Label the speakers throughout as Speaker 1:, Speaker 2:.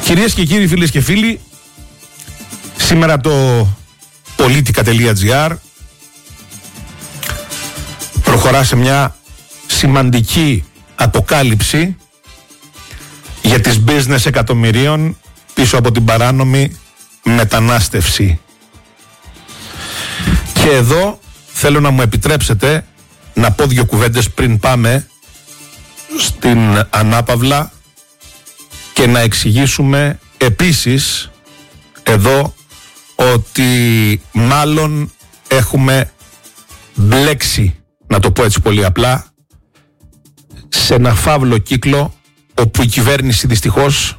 Speaker 1: Κυρίες και κύριοι, φίλες και φίλοι, σήμερα το politica.gr προχωρά σε μια σημαντική αποκάλυψη για τις business εκατομμυρίων πίσω από την παράνομη μετανάστευση. Και εδώ θέλω να μου επιτρέψετε να πω δύο κουβέντες πριν πάμε στην ανάπαυλα και να εξηγήσουμε επίσης εδώ ότι μάλλον έχουμε μπλέξει, να το πω έτσι πολύ απλά, σε ένα φαύλο κύκλο όπου η κυβέρνηση δυστυχώς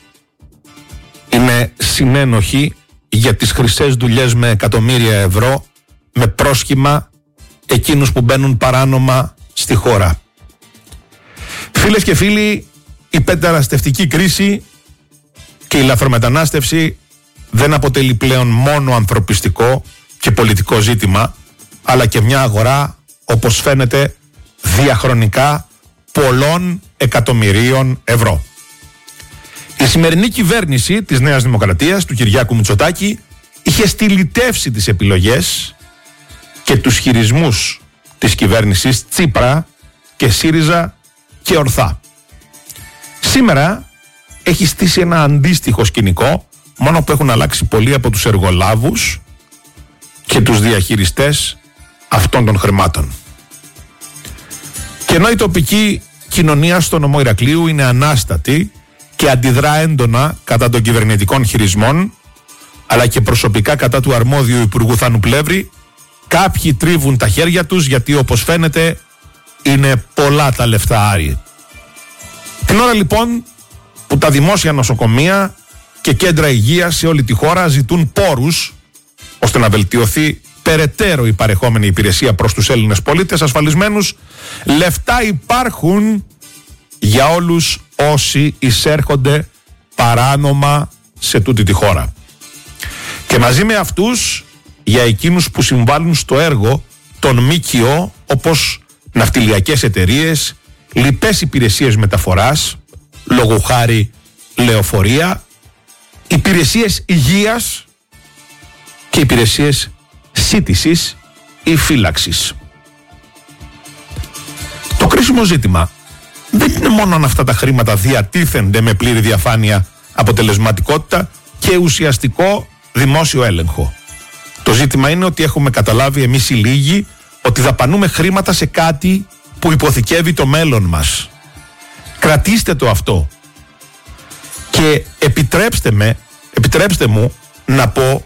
Speaker 1: είναι συνένοχη για τις χρυσές δουλειές με εκατομμύρια ευρώ, με πρόσχημα εκείνους που μπαίνουν παράνομα στη χώρα. Φίλες και φίλοι, η μεταναστευτική κρίση και η λαθρομετανάστευση δεν αποτελεί πλέον μόνο ανθρωπιστικό και πολιτικό ζήτημα, αλλά και μια αγορά, όπως φαίνεται, διαχρονικά πολλών εκατομμυρίων ευρώ. Η σημερινή κυβέρνηση της Νέας Δημοκρατίας, του Κυριάκου Μητσοτάκη, είχε στυλιτεύσει τις επιλογές και τους χειρισμούς της κυβέρνησης Τσίπρα και ΣΥΡΙΖΑ και ορθά. Σήμερα έχει στήσει ένα αντίστοιχο σκηνικό, μόνο που έχουν αλλάξει πολλοί από τους εργολάβους και τους διαχειριστές αυτών των χρημάτων. Και ενώ η τοπική κοινωνία στο νομό Ηρακλείου είναι ανάστατη και αντιδρά έντονα κατά των κυβερνητικών χειρισμών, αλλά και προσωπικά κατά του αρμόδιου Υπουργού Θάνου Πλεύρη, κάποιοι τρίβουν τα χέρια τους γιατί, όπως φαίνεται, είναι πολλά τα λεφτά άρη. Την ώρα λοιπόν που τα δημόσια νοσοκομεία και κέντρα υγείας σε όλη τη χώρα ζητούν πόρους ώστε να βελτιωθεί περαιτέρω η παρεχόμενη υπηρεσία προς τους Έλληνες πολίτες ασφαλισμένους, λεφτά υπάρχουν για όλους όσοι εισέρχονται παράνομα σε τούτη τη χώρα. Και μαζί με αυτούς για εκείνους που συμβάλλουν στο έργο των ΜΚΟ, όπως ναυτιλιακές εταιρείες, λοιπές υπηρεσίες μεταφοράς, λόγω χάρη λεωφορεία, υπηρεσίες υγείας και υπηρεσίες σύτησης ή φύλαξης. Το κρίσιμο ζήτημα δεν είναι μόνο αν αυτά τα χρήματα διατίθενται με πλήρη διαφάνεια, αποτελεσματικότητα και ουσιαστικό δημόσιο έλεγχο. Το ζήτημα είναι ότι έχουμε καταλάβει εμείς οι λίγοι ότι δαπανούμε χρήματα σε κάτι που υποθηκεύει το μέλλον μας. Κρατήστε το αυτό. Και επιτρέψτε μου να πω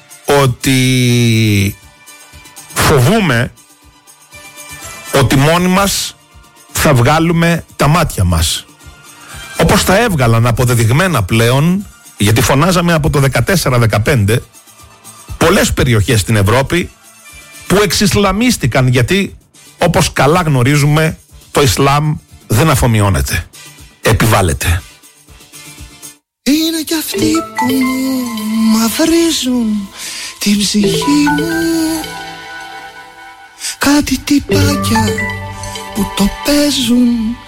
Speaker 1: ότι φοβούμαι ότι μόνοι μας θα βγάλουμε τα μάτια μας. Όπως τα έβγαλαν αποδεδειγμένα πλέον, γιατί φωνάζαμε από το 14-15 πολλές περιοχές στην Ευρώπη που εξισλαμίστηκαν, γιατί όπως καλά γνωρίζουμε το Ισλάμ δεν αφομοιώνεται, επιβάλλεται.
Speaker 2: Είναι κι αυτοί που μαυρίζουν την ψυχή μου, κάτι τυπάκια που το παίζουν